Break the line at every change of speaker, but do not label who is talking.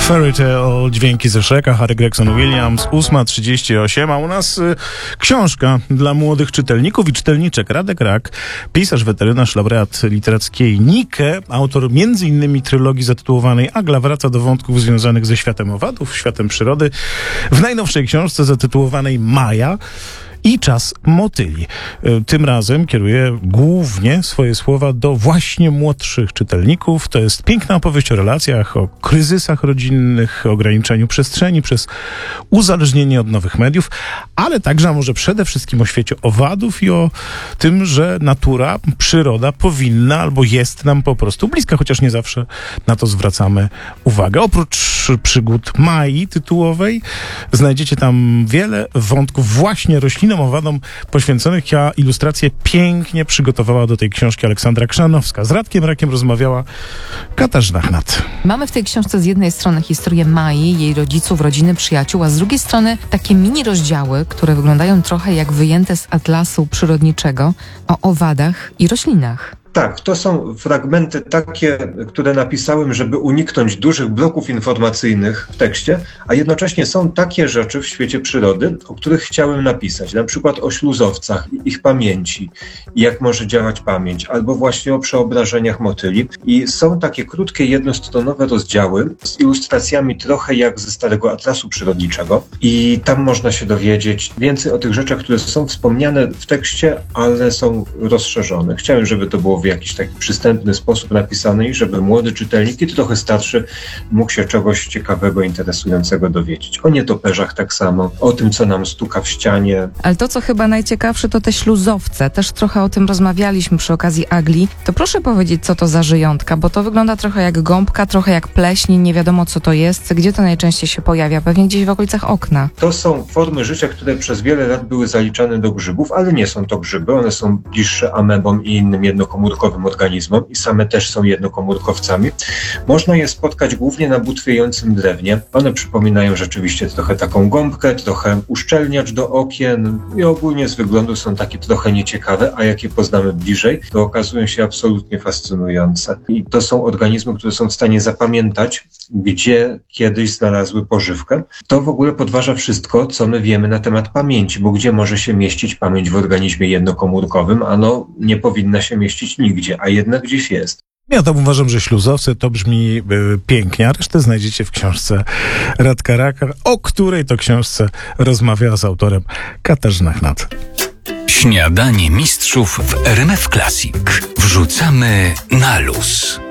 Fairy Tale, dźwięki ze Shreka, Harry Gregson Williams, 8:38, a u nas książka dla młodych czytelników i czytelniczek. Radek Rak, pisarz, weterynarz, laureat literackiej Nike, autor m.in. trylogii zatytułowanej Agla wraca do wątków związanych ze światem owadów, światem przyrody. W najnowszej książce zatytułowanej Maja i czas motyli. Tym razem kieruje głównie swoje słowa do właśnie młodszych czytelników. To jest piękna opowieść o relacjach, o kryzysach rodzinnych, o ograniczeniu przestrzeni przez uzależnienie od nowych mediów, ale także, a może przede wszystkim o świecie owadów i o tym, że natura, przyroda powinna albo jest nam po prostu bliska, chociaż nie zawsze na to zwracamy uwagę. Oprócz przygód Mai tytułowej znajdziecie tam wiele wątków właśnie roślinom, owadom poświęconych, a ilustrację pięknie przygotowała do tej książki Aleksandra Krzanowska. Z Radkiem Rakiem rozmawiała Katarzyna Chnat.
Mamy w tej książce z jednej strony historię Mai, jej rodziców, rodziny, przyjaciół, a z drugiej strony takie mini rozdziały, które wyglądają trochę jak wyjęte z atlasu przyrodniczego o owadach i roślinach.
Tak, to są fragmenty takie, które napisałem, żeby uniknąć dużych bloków informacyjnych w tekście, a jednocześnie są takie rzeczy w świecie przyrody, o których chciałem napisać, na przykład o śluzowcach i ich pamięci, i jak może działać pamięć, albo właśnie o przeobrażeniach motyli. I są takie krótkie, jednostronowe rozdziały z ilustracjami trochę jak ze Starego Atlasu Przyrodniczego i tam można się dowiedzieć więcej o tych rzeczach, które są wspomniane w tekście, ale są rozszerzone. Chciałem, żeby to było w jakiś taki przystępny sposób napisany i żeby młody czytelnik i trochę starszy mógł się czegoś ciekawego, interesującego dowiedzieć. O nietoperzach tak samo, o tym, co nam stuka w ścianie.
Ale to, co chyba najciekawsze, to te śluzowce. Też trochę o tym rozmawialiśmy przy okazji Agli. To proszę powiedzieć, co to za żyjątka, bo to wygląda trochę jak gąbka, trochę jak pleśń, nie wiadomo, co to jest. Gdzie to najczęściej się pojawia? Pewnie gdzieś w okolicach okna.
To są formy życia, które przez wiele lat były zaliczane do grzybów, ale nie są to grzyby. One są bliższe amebom i innym jednokomórkowym organizmom i same też są jednokomórkowcami. Można je spotkać głównie na butwiejącym drewnie. One przypominają rzeczywiście trochę taką gąbkę, trochę uszczelniacz do okien i ogólnie z wyglądu są takie trochę nieciekawe, a jak je poznamy bliżej, to okazują się absolutnie fascynujące. I to są organizmy, które są w stanie zapamiętać, gdzie kiedyś znalazły pożywkę. To w ogóle podważa wszystko, co my wiemy na temat pamięci, bo gdzie może się mieścić pamięć w organizmie jednokomórkowym? Ano, nie powinna się mieścić nigdzie, a jednak gdzieś jest.
Ja tam uważam, że śluzowce to brzmi pięknie, a resztę znajdziecie w książce Radka Raka, o której to książce rozmawiała z autorem Katarzyna Chnat.
Śniadanie mistrzów w RMF Classic. Wrzucamy na luz.